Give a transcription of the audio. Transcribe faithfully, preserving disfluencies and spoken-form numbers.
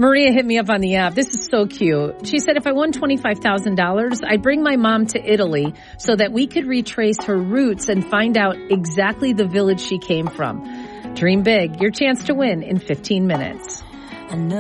Maria hit me up on the app. This is so cute. She said, if I won twenty-five thousand dollars, I'd bring my mom to Italy so that we could retrace her roots and find out exactly the village she came from. Dream big. Your chance to win in fifteen minutes. I know.